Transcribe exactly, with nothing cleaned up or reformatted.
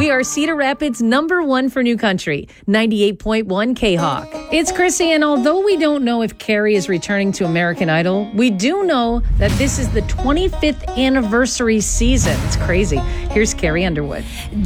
We are Cedar Rapids number one for new country, ninety-eight point one K-Hawk. It's Chrissy, and although we don't know if Carrie is returning to American Idol, we do know that this is the twenty-fifth anniversary season. It's crazy. Here's Carrie Underwood.